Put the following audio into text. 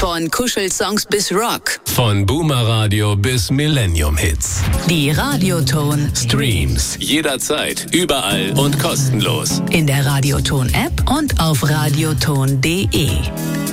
Von Kuschelsongs bis Rock. Von Boomer Radio bis Millennium Hits. Die Radioton Streams jederzeit, überall und kostenlos. in der Radioton App und auf radioton.de.